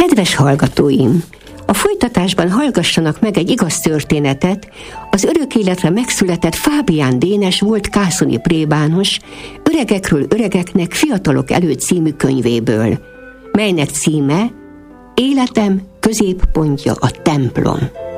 Kedves hallgatóim! A folytatásban hallgassanak meg egy igaz történetet az örök életre megszületett Fábián Dénes volt kászoni plébános Öregekről öregeknek, fiatalok előtt című könyvéből, melynek címe Életem középpontja a templom.